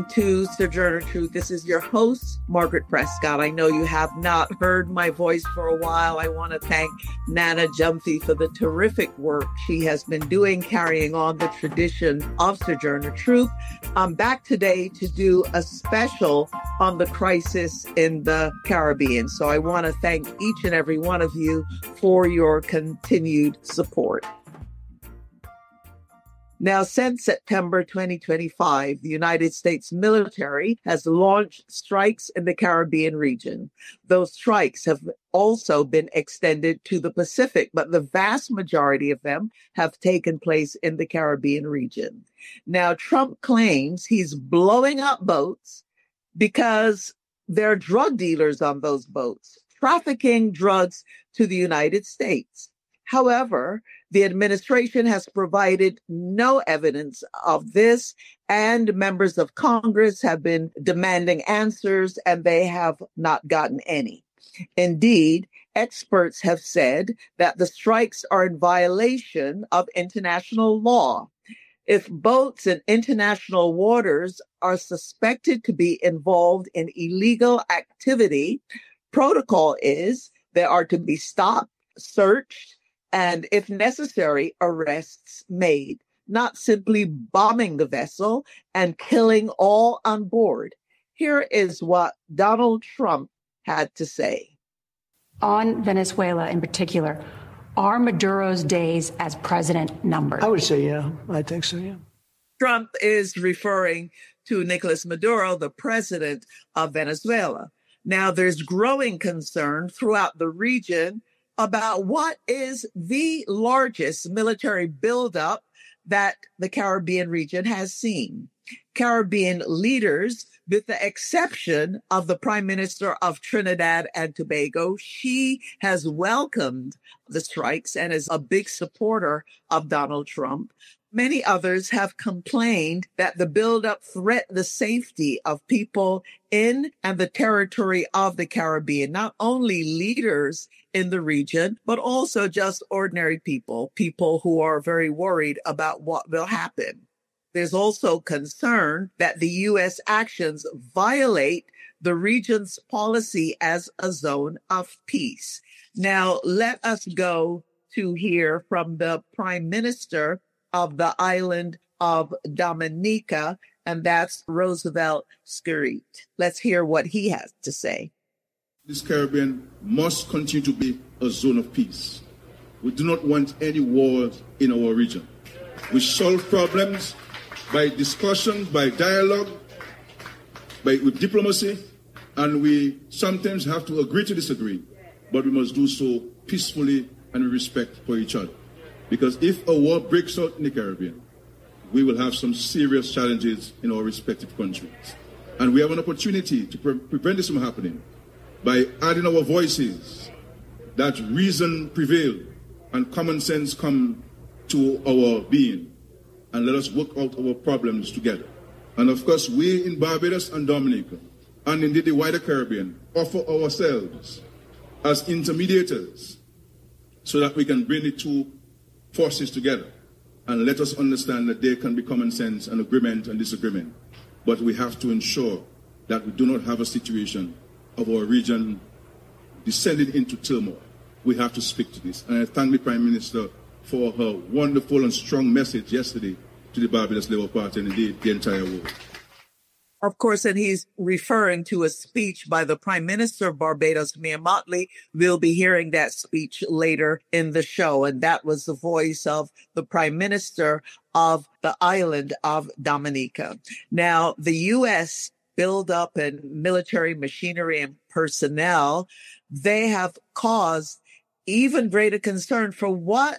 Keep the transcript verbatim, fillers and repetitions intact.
Welcome to Sojourner Truth. This is your host, Margaret Prescott. I know you have not heard my voice for a while. I want to thank Nana Gyamfi for the terrific work she has been doing, carrying on the tradition of Sojourner Truth. I'm back today to do a special on the crisis in the Caribbean. So I want to thank each and every one of you for your continued support. Now, since September twenty twenty-five, the United States military has launched strikes in the Caribbean region. Those strikes have also been extended to the Pacific, but the vast majority of them have taken place in the Caribbean region. Now, Trump claims he's blowing up boats because there are drug dealers on those boats, trafficking drugs to the United States. However, the administration has provided no evidence of this, and members of Congress have been demanding answers, and they have not gotten any. Indeed, experts have said that the strikes are in violation of international law. If boats in international waters are suspected to be involved in illegal activity, protocol is they are to be stopped, searched, and if necessary, arrests made, not simply bombing the vessel and killing all on board. Here is what Donald Trump had to say. On Venezuela in particular, are Maduro's days as president numbered? I would say, yeah, I think so, yeah. Trump is referring to Nicolas Maduro, the president of Venezuela. Now, there's growing concern throughout the region about what is the largest military buildup that the Caribbean region has seen. Caribbean leaders, with the exception of the Prime Minister of Trinidad and Tobago, she has welcomed the strikes and is a big supporter of Donald Trump. Many others have complained that the buildup threatened the safety of people in and the territory of the Caribbean, not only leaders in the region, but also just ordinary people, people who are very worried about what will happen. There's also concern that the U S actions violate the region's policy as a zone of peace. Now, let us go to hear from the Prime Minister of the island of Dominica, and that's Roosevelt Skerrit. Let's hear what he has to say. This Caribbean must continue to be a zone of peace. We do not want any wars in our region. We solve problems by discussion, by dialogue, by with diplomacy, and we sometimes have to agree to disagree, but we must do so peacefully and with respect for each other. Because if a war breaks out in the Caribbean, we will have some serious challenges in our respective countries. And we have an opportunity to pre- prevent this from happening by adding our voices, that reason prevail and common sense come to our being, and let us work out our problems together. And of course, we in Barbados and Dominica, and indeed the wider Caribbean, offer ourselves as intermediators so that we can bring the two forces together and let us understand that there can be common sense and agreement and disagreement. But we have to ensure that we do not have a situation of our region descending into turmoil. We have to speak to this. And I thank the Prime Minister for her wonderful and strong message yesterday to the Barbados Labour Party and indeed the entire world. Of course, and he's referring to a speech by the Prime Minister of Barbados, Mia Mottley. We'll be hearing that speech later in the show. And that was the voice of the Prime Minister of the island of Dominica. Now, the U S buildup in military machinery and personnel, they have caused even greater concern for what